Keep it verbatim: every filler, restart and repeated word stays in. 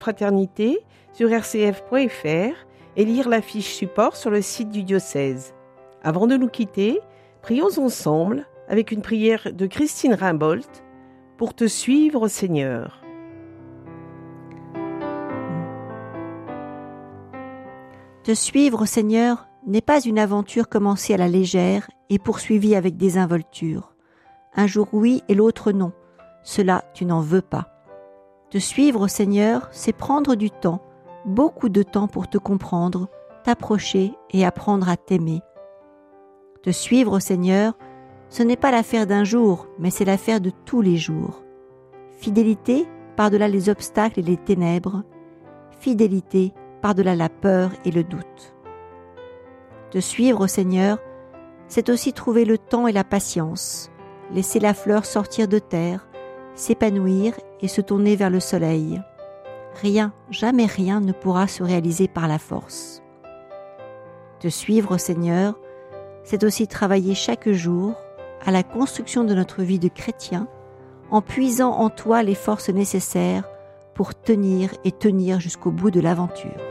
Fraternité sur r c f point f r et lire la fiche support sur le site du diocèse. Avant de nous quitter, prions ensemble avec une prière de Christine Rimbold pour te suivre, Seigneur. Te suivre, Seigneur, n'est pas une aventure commencée à la légère et poursuivie avec désinvolture. Un jour oui et l'autre non. Cela, tu n'en veux pas. Te suivre, Seigneur, c'est prendre du temps, beaucoup de temps pour te comprendre, t'approcher et apprendre à t'aimer. Te suivre, Seigneur, ce n'est pas l'affaire d'un jour, mais c'est l'affaire de tous les jours. Fidélité par-delà les obstacles et les ténèbres. Fidélité par-delà la peur et le doute. Te suivre, Seigneur, c'est aussi trouver le temps et la patience, laisser la fleur sortir de terre, s'épanouir et se tourner vers le soleil. Rien, jamais rien ne pourra se réaliser par la force. Te suivre, Seigneur, c'est aussi travailler chaque jour à la construction de notre vie de chrétien, en puisant en toi les forces nécessaires pour tenir et tenir jusqu'au bout de l'aventure.